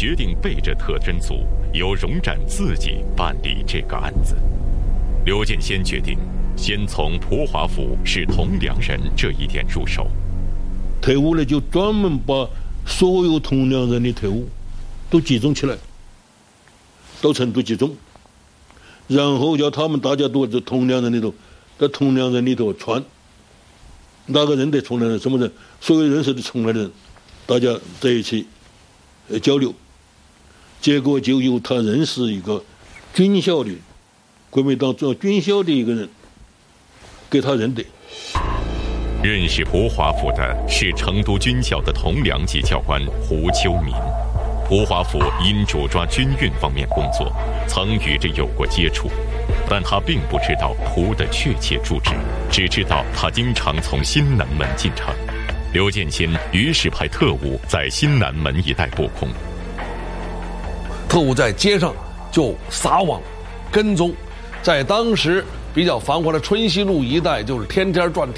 决定背着特侦组，由荣展自己办理这个案子。刘建先决定先从蒲华府是同梁人这一点入手。 特务呢，就专门把所有同梁人的特务都集中起来，到成都集中，然后叫他们大家都在同梁人里头，在同梁人里头传，哪个认得同梁人，什么人，所有认识的同梁人，大家在一起交流。结果就由他认识一个军校的国民党军校的一个人，给他认得。 认识蒲华府的是成都军校的同梁级教官胡秋民。蒲华府因主抓军运方面工作，曾与之有过接触，但他并不知道蒲的确切住址，只知道他经常从新南门进城。刘建先于是派特务在新南门一带布控， 特务在街上就撒网跟踪，在当时比较繁华的春熙路一带，就是天天转。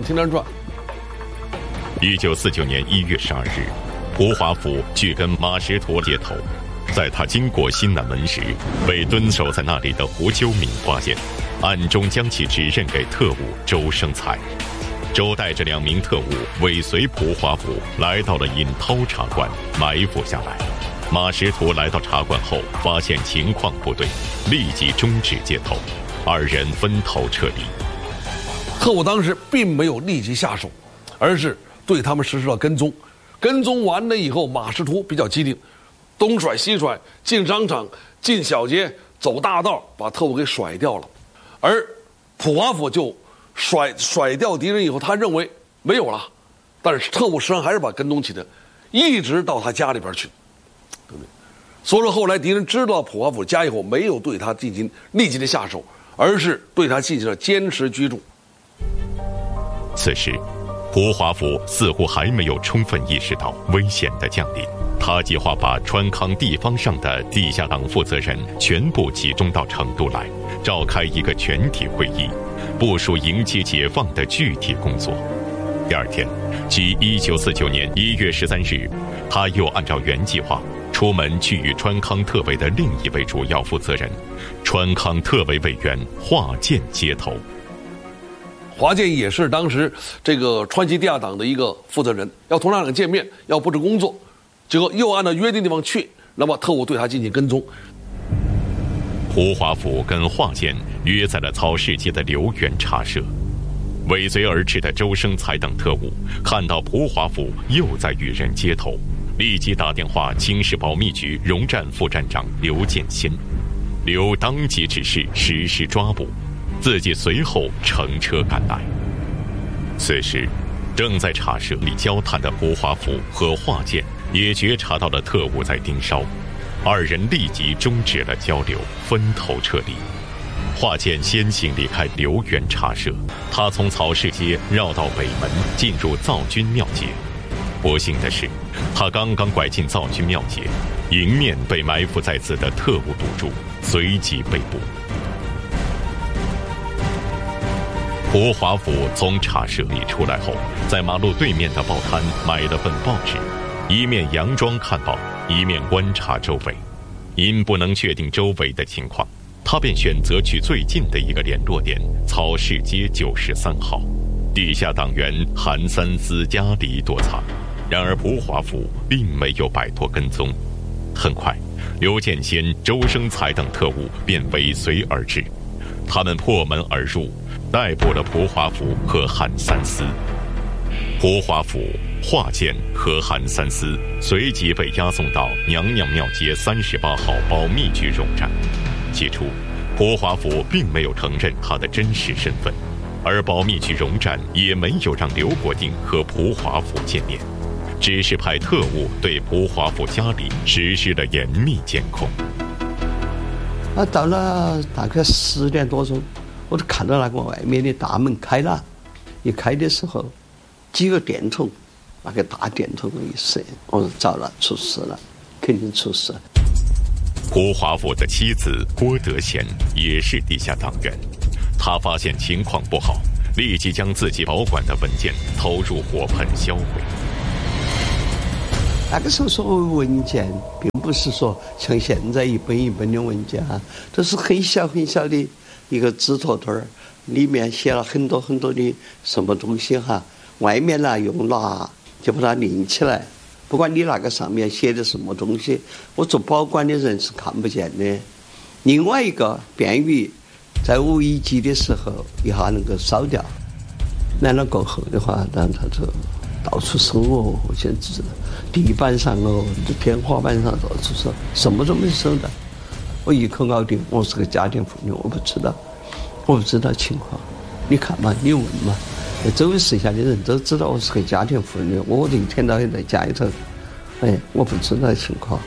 1949年1月12日，蒲华府据跟马识途接头，在他经过新南门时，被蹲守在那里的胡秋民发现，暗中将其指认给特务周生才。周带着2名特务尾随蒲华府来到了尹涛茶馆，埋伏下来。马识途来到茶馆后，发现情况不对，立即终止接头，2人分头撤离。 特务当时并没有立即下手，而是对他们实施了跟踪。跟踪完了以后，马识途比较机灵，东甩西甩，进商场、进小街、走大道，把特务给甩掉了。而蒲华府就甩掉敌人以后，他认为没有了，但是特务实际上还是把跟踪起来，一直到他家里边去，对不对？所以说后来敌人知道蒲华府家以后，没有对他进行立即的下手，而是对他进行了监视居住。 此时蒲华府似乎还没有充分意识到危险的降临，他计划把川康地方上的地下党负责人全部集中到成都来，召开一个全体会议，部署迎接解放的具体工作。第2天，即1949年1月13日，他又按照原计划出门去与川康特委的另一位主要负责人川康特委委员华建接头。 华建也是当时这个川西地下党的一个负责人，要同两人见面，要布置工作，结果又按照约定地方去，那么特务对他进行跟踪。 蒲华府跟华建约在了曹市街的留园茶社，尾随而至的周生才等特务看到蒲华府又在与人接头，立即打电话京市保密局荣站副站长刘建先，刘当即指示实施抓捕，自己随后乘车赶来。此时正在茶社里交谈的蒲华府和华建也觉察到了特务在盯梢，2人立即终止了交流，分头撤离。华建先行离开留园茶社，他从曹市街绕到北门，进入造军庙街。不幸的是，他刚刚拐进造军庙街，迎面被埋伏在此的特务堵住，随即被捕。蒲华府从茶社里出来后，在马路对面的报摊买了份报纸，一面佯装看报，一面观察周围。因不能确定周围的情况，他便选择去最近的一个联络点曹市街93号。地下党员韩三思家里躲藏，然而蒲华府并没有摆脱跟踪。很快，刘建先、周生才等特务便尾随而至，他们破门而入，逮捕了蒲华府和韩三思。蒲华府、华建和韩三思随即被押送到娘娘庙街38号保密局荣站。起初，蒲华府并没有承认他的真实身份，而保密局荣站也没有让刘国定和蒲华府见面，只是派特务对蒲华府家里实施了严密监控。 到了大概10点多钟，我就看到那个外面的大门开了，一开的时候，几个电筒，那个大电筒一射，我说糟了，出事了，肯定出事了。 蒲华府的妻子郭德贤也是地下党员，他发现情况不好，立即将自己保管的文件投入火盆销毁。 那个时候所谓文件，并不是说像现在一本一本的文件啊，都是很小很小的一个纸坨坨儿，里面写了很多很多的什么东西哈。外面呢用蜡就把它拧起来，不管你那个上面写的什么东西，我做保管的人是看不见的。另外一个便于在危急的时候一下能够烧掉，燃了过后的话，让它就到处收哦，简直地板上哦，天花板上到处收，什么都没收的。我一口咬定我是个家庭妇女，我不知道情况。你看嘛，你问嘛，周围时下的人都知道我是个家庭妇女，我一天到晚在家里头，我不知道情况。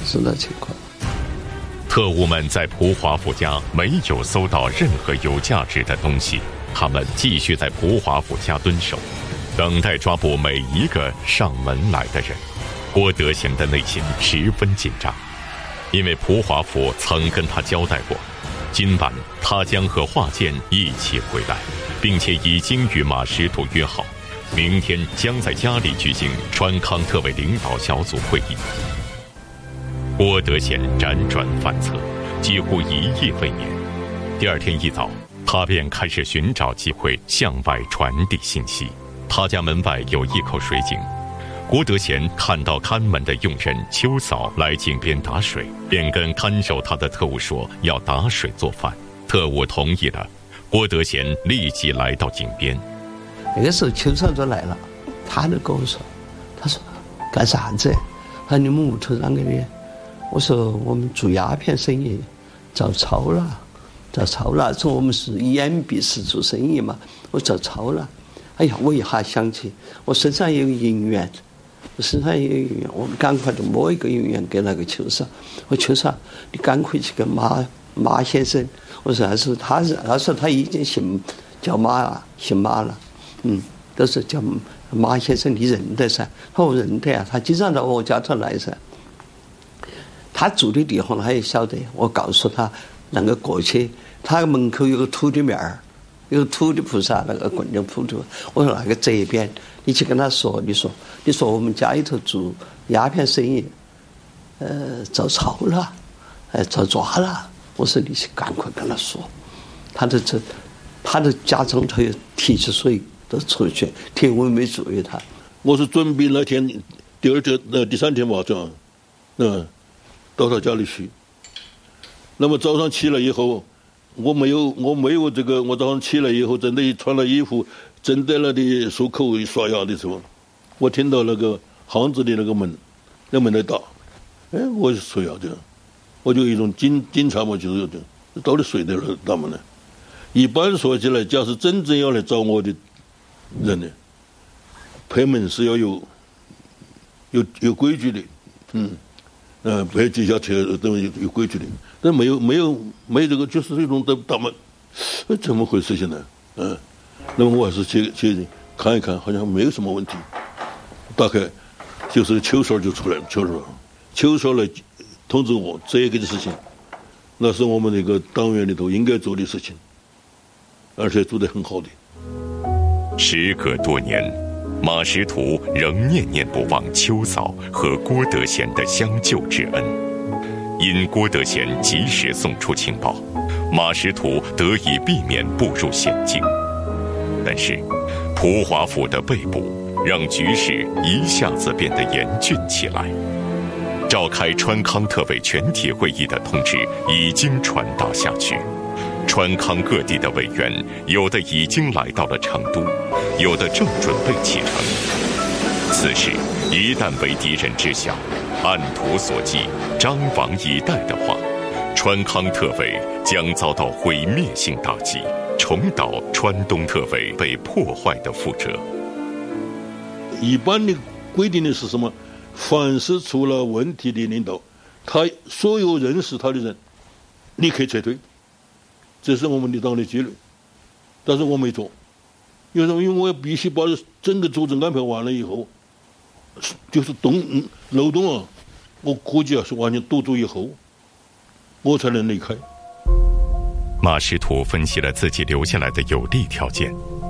特务们在蒲华府家没有搜到任何有价值的东西，他们继续在蒲华府家蹲守，等待抓捕每一个上门来的人。郭德贤的内心十分紧张，因为蒲华府曾跟他交代过，今晚他将和华健一起回来，并且已经与马识途约好，明天将在家里举行川康特委领导小组会议。郭德贤辗转反侧，几乎一夜未眠。第二天一早，他便开始寻找机会向外传递信息。他家门外有一口水井，郭德贤看到看门的佣人邱嫂来井边打水，便跟看守他的特务说要打水做饭。特务同意了，郭德贤立即来到井边。 那个时候邱嫂就来了，他就跟我说，他说干啥子？他说你们屋头啷个的？我说我们做鸦片生意遭抄了，从我们是掩蔽式做生意嘛，我遭抄了。哎呀，我一下想起我身上有银元，我们赶快就摸一个银元给那个邱嫂。我邱嫂，你赶快去跟马先生。我说他说他已经姓马了，都是叫马先生，你认得噻？他说我认得啊，他经常到我家头来噻。他住的地方他也晓得，我告诉他那个过去，他门口有个土的面儿，有个土的菩萨，那个棍的菩萨。我说那个这边，你去跟他说，你说我们家里头做鸦片生意，遭抄了，遭抓了。我说你去赶快跟他说，他的家中头又提起水都出去，天我没注意他。 我是准备那天第三天晚上，到他家里去。那么早上起来以后，我没有这个，我早上起来以后，正在穿了衣服，正在那里漱口刷牙的时候，我听到那个巷子的那个门在打，我就睡了这样，我就有一种警察嘛，就是到底谁在那打门呢？一般说起来，假使真正要来找我的人呢，拍门是要有规矩的，拍几下车都有规矩的，但没有这个，就是这种打门，怎么回事现在？那么我还是去看一看，好像没有什么问题。打开，就是邱嫂就出来了，邱嫂来通知我这个的事情，那是我们那个党员里头应该做的事情，而且做得很好的。 时隔多年，马识途仍念念不忘邱嫂和郭德贤的相救之恩。因郭德贤及时送出情报，马识途得以避免步入险境。但是，蒲华府的被捕让局势一下子变得严峻起来。召开川康特委全体会议的通知已经传达下去，川康各地的委员有的已经来到了成都，有的正准备启程。此事一旦被敌人知晓，按图索骥，张网以待的话，川康特委将遭到毁灭性打击，重蹈川东特委被破坏的覆辙。 一般的规定的是什么？凡是出了问题的领导，他所有认识他的人立刻撤退，这是我们的党的纪律。但是我没做，因为我必须把整个组织安排完了以后，就是漏洞啊，我估计是完全堵住以后，我才能离开。 马识途分析了自己留下来的有利条件，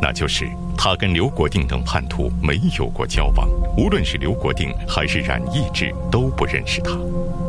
那就是他跟刘国定等叛徒没有过交往，无论是刘国定还是冉益智都不认识他。